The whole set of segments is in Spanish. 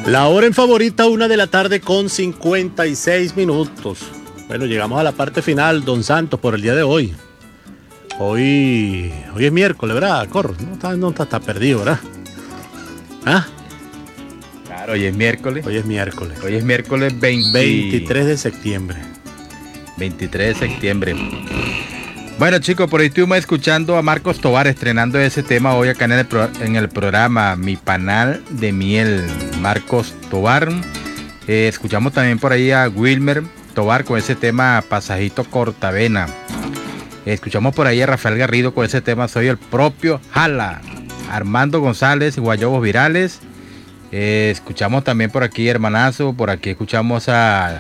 La hora en favorita, 1 de la tarde con 56 minutos. Bueno, llegamos a la parte final, don Santos, por el día de hoy. Hoy es miércoles, ¿verdad? Corro, no está perdido, ¿verdad? ¿Ah? Claro, hoy es miércoles. Hoy es miércoles. Hoy es miércoles 23 de septiembre. 23 de septiembre. Bueno, chicos, por ahí estuvimos escuchando a Marcos Tovar estrenando ese tema hoy acá en el programa Mi Panal de Miel. Marcos Tovar. Escuchamos también por ahí a Wilmer Tovar con ese tema Pasajito Cortavena. Escuchamos por ahí a Rafael Garrido con ese tema Soy el propio Jala. Armando González, Guayobos Virales. Escuchamos también por aquí Hermanazo. Por aquí escuchamos a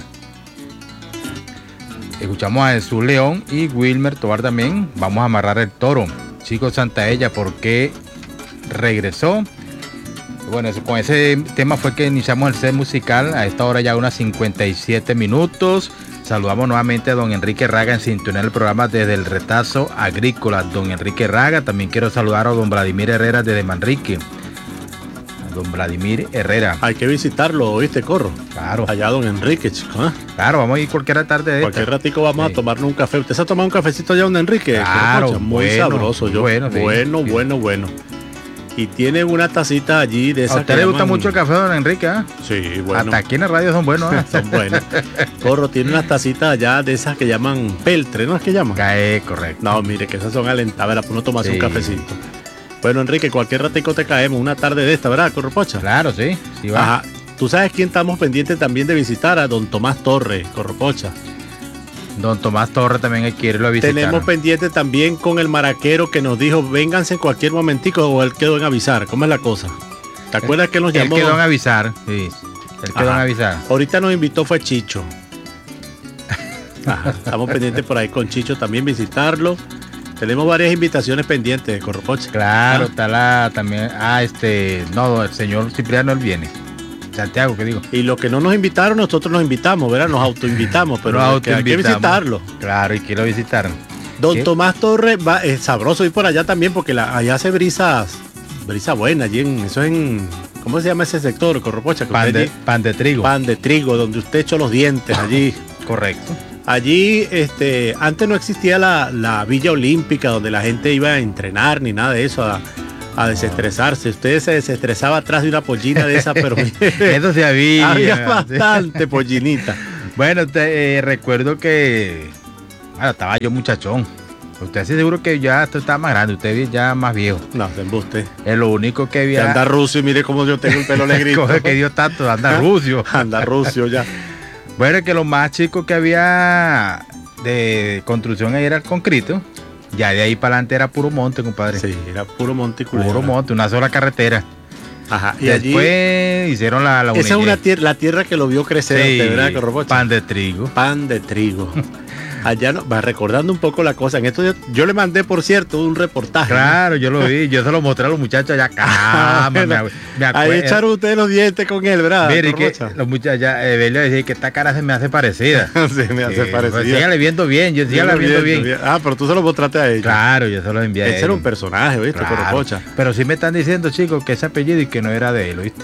Jesús León y Wilmer Tovar también. Vamos a amarrar el toro. Chico Santaella, ¿por qué regresó? Bueno, con ese tema fue que iniciamos el set musical. A esta hora ya unas 57 minutos. Saludamos nuevamente a don Enrique Raga en sintonía del programa desde el Retazo Agrícola. Don Enrique Raga. También quiero saludar a don Vladimir Herrera desde Manrique. Don Vladimir Herrera. Hay que visitarlo, ¿oíste, Corro? Claro. Allá don Enrique, chico. ¿Eh? Claro, vamos a ir cualquier tarde de cualquier ratico vamos a tomarnos un café. ¿Usted se ha tomado un cafecito allá, don Enrique? Claro, muy bueno, sabroso. Bueno. Y tiene una tacita allí de esa. ¿A usted le gusta mucho el café, don Enrique? ¿Eh? Sí, bueno. Hasta aquí en la radio son buenos. ¿Eh? Son buenos. Corro, tiene unas tacitas allá de esas que llaman peltre, ¿no es que llaman? Correcto. No, mire, que esas son alentadas, para uno tomarse un cafecito. Bueno, Enrique, cualquier ratico te caemos, una tarde de esta, ¿verdad, Corropocha? Claro, sí va. Ajá. ¿Tú sabes quién estamos pendientes también de visitar? A don Tomás Torres, Corropocha. Don Tomás Torres también hay que irlo a visitar. Tenemos pendiente también con el maraquero que nos dijo, vénganse en cualquier momentico, o él quedó en avisar. ¿Cómo es la cosa? ¿Te acuerdas que nos llamó? Él quedó en avisar, sí. Él quedó en avisar. Ahorita nos invitó fue Chicho. Ajá. Estamos pendientes por ahí con Chicho también visitarlo. Tenemos varias invitaciones pendientes de Corropocha. Claro, está también. No, el señor Cipriano él viene. Santiago, ¿qué digo? Y los que no nos invitaron, nosotros nos invitamos, ¿verdad? Nos autoinvitamos, pero hay que visitarlo. Claro, y quiero visitar. Don Tomás Torres, es sabroso ir por allá también, porque allá hace brisa buena, allí ¿cómo se llama ese sector, Corropocha? Pan de trigo. Pan de trigo, donde usted echó los dientes allí. Correcto. Allí, antes no existía la Villa Olímpica, donde la gente iba a entrenar, ni nada de eso, a desestresarse. Usted se desestresaba atrás de una pollina de esa, pero eso sí había. Había bastante pollinita. Bueno, recuerdo que estaba yo muchachón. Usted sí seguro que ya estaba más grande, usted ya más viejo. No, se embuste. Es lo único que había. Anda rucio y mire cómo yo tengo el pelo negrito. Coge que dio tanto, anda rucio. Anda rucio ya. Bueno, que lo más chico que había de construcción ahí era el concreto. Ya de ahí para adelante era puro monte, compadre. Sí, era puro monte y culebra. Puro monte, una sola carretera. Ajá. Y después allí hicieron la esa es la tierra que lo vio crecer, sí, ¿verdad, Corropocha? Pan de trigo. Pan de trigo. Allá va recordando un poco la cosa. En esto yo le mandé, por cierto, un reportaje. Claro, yo lo vi, yo se lo mostré a los muchachos allá. Me ahí echaron ustedes los dientes con él, ¿verdad? Mire, que los muchachos allá, Belio decía que esta cara se me hace parecida. Sí, me hace parecida. Pues, sígale viendo bien, sígale viendo bien. Ah, pero tú se lo mostraste a ellos. Claro, yo se lo envié a ellos. Ese era un personaje, ¿viste, Corropocha? Pero sí me están diciendo, chicos, que ese apellido y que no era de él, ¿viste?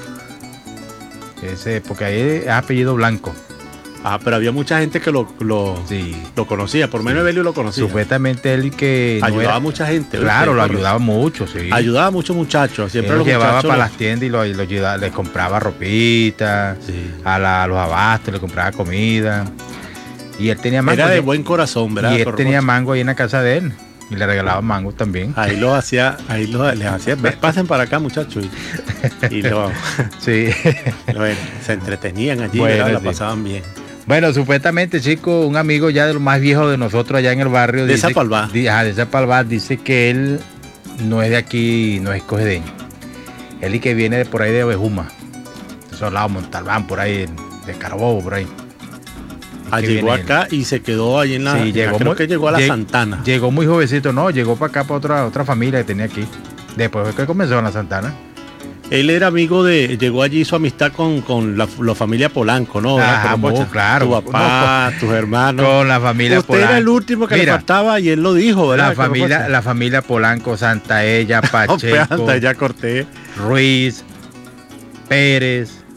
Porque ahí es apellido Blanco. Ah, pero había mucha gente que lo conocía, por menos Evelio lo conocía. Supuestamente él que ayudaba a mucha gente. Claro, lo ayudaba mucho, sí. Ayudaba a muchos muchachos. Siempre los llevaba para las tiendas y lo ayudaba, le compraba ropita, a los abastos, le compraba comida. Y él tenía mango. Era de buen corazón, ¿verdad? Y él tenía mango ahí en la casa de él. Y le regalaba mango también. Ahí les hacía, pasen para acá, muchachos. Y sí. Bueno, se entretenían allí, la pasaban bien. Bueno, supuestamente, chicos, un amigo ya de los más viejos de nosotros allá en el barrio. De Zapalbá. De Zapalbá, dice que él no es de aquí, no es cojedeño. Él y que viene de por ahí de Ovejuma. De esos lados, Montalbán, por ahí, de Carabobo, por ahí. Llegó acá y se quedó ahí en la... Sí, creo que llegó a la Santana. Llegó muy jovencito, no, llegó para acá, para otra familia que tenía aquí. Después fue que comenzó en la Santana. Él era amigo llegó allí su amistad con la familia Polanco, ¿no? Claro. Tu papá, tus hermanos. Con la familia Polanco. Usted era el último que le faltaba y él lo dijo, ¿verdad? La familia Polanco, Santaella, Pacheco, Santaella Cortés, Ruiz, Pérez,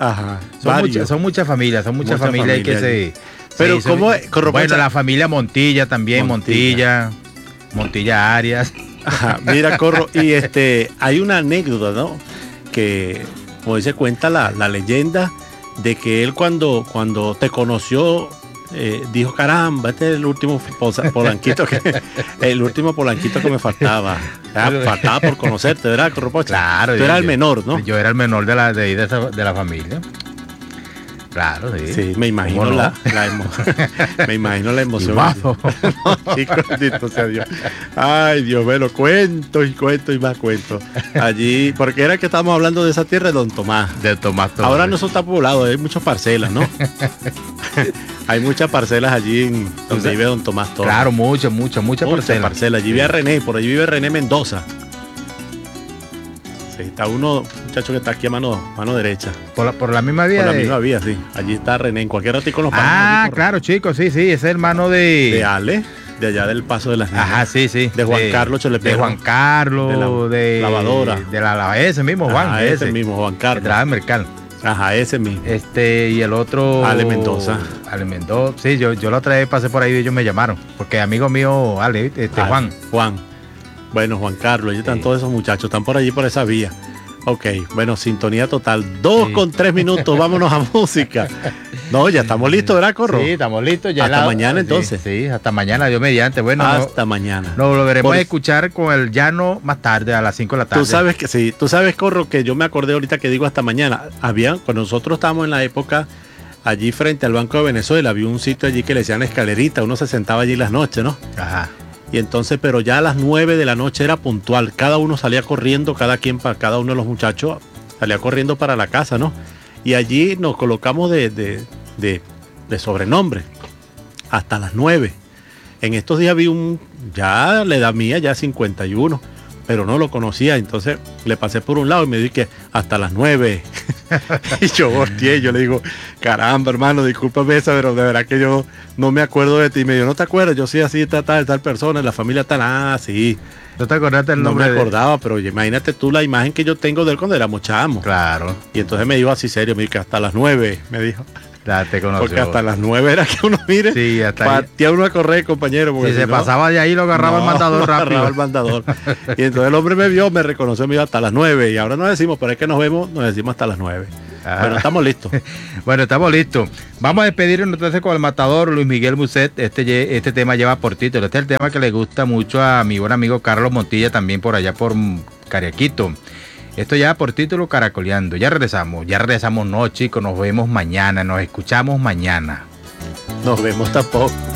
Ajá. Son muchas familias que se... Pero sí, ¿cómo? Bueno, la familia Montilla también, Montilla Arias. Ajá, mira, Corro, y hay una anécdota, ¿no? Que, como dice, cuenta la leyenda de que él cuando te conoció, dijo, caramba, este es el último polanquito que me faltaba. Faltaba por conocerte, ¿verdad, Corro Pocha? Claro. Tú eras el menor, ¿no? Yo era el menor de la familia. Claro, sí. Sí, me imagino me imagino la emoción. No, chico, bendito sea Dios. Ay, Dios, me lo cuento y más cuento. Allí, porque era que estábamos hablando de esa tierra de Don Tomás. De Tomás. Ahora no son tan poblados, hay muchas parcelas, ¿no? Hay muchas parcelas allí donde vive Don Tomás Torres. Claro, muchas parcelas. Allí vive René, por allí vive René Mendoza. Sí, está muchacho que está aquí a mano derecha. Por la misma vía. Por la misma vía, sí. Allí está René, en cualquier ratico nos paramos. Ah, claro, chicos, sí, es hermano de Ale, de allá del Paso de las Niñas. Ajá, sí. De Juan Carlos Cholepero. De Juan Carlos, de lavadora. De la ese mismo, Juan. Ajá, ese mismo, Juan Carlos. De Mercal. Ajá, ese mismo. Y el otro... Ale Mendoza. Sí, yo la otra vez pasé por ahí y ellos me llamaron. Porque amigo mío, Ale, Juan. Bueno, Juan Carlos, allí están todos esos muchachos, están por allí por esa vía. Ok, bueno, sintonía total. 2:03 minutos, vámonos a música. No, ya estamos listos, ¿verdad, Corro? Sí, estamos listos. Ya hasta mañana entonces. Sí, hasta mañana, Dios mediante. Bueno, hasta mañana. Nos volveremos a escuchar con el llano más tarde, a las 5 de la tarde. Tú sabes, Corro, que yo me acordé ahorita que digo hasta mañana. Cuando nosotros estábamos en la época, allí frente al Banco de Venezuela, había un sitio allí que le decían Escalerita, uno se sentaba allí las noches, ¿no? Ajá. Y entonces, pero ya a las 9 de la noche era puntual. Cada uno salía corriendo, cada uno de los muchachos salía corriendo para la casa, ¿no? Y allí nos colocamos de sobrenombre hasta las 9. En estos días vi ya la edad mía, ya 51, pero no lo conocía. Entonces le pasé por un lado y me dije hasta las 9. Y yo volteé, yo le digo, caramba, hermano, discúlpame esa, pero de verdad que yo no me acuerdo de ti. Y me dijo, ¿no te acuerdas? Yo sí, así, tal persona, la familia tal, sí. ¿No te acordaste el nombre? No me acordaba, pero imagínate tú la imagen que yo tengo de él cuando éramos chamos. Claro. Y entonces me dijo así serio, me dijo que hasta las 9, me dijo. Ya te conoció. Porque hasta las 9 era que uno mire, sí, hasta partía uno a correr, compañero. Si se pasaba de ahí lo agarraba el mandador rápido. Agarraba el mandador. Y entonces el hombre me vio, me reconoció, me dijo hasta las 9. Y ahora no decimos, pero es que nos decimos hasta las 9. Bueno, estamos listos. Bueno, estamos listos. Vamos a despedirnos entonces con el matador Luis Miguel Muset. Este tema lleva por título. Este es el tema que le gusta mucho a mi buen amigo Carlos Montilla, también por allá por Cariaquito. Esto ya por título Caracoleando. Ya regresamos, no, chicos, nos vemos mañana, nos escuchamos mañana. Nos vemos tampoco.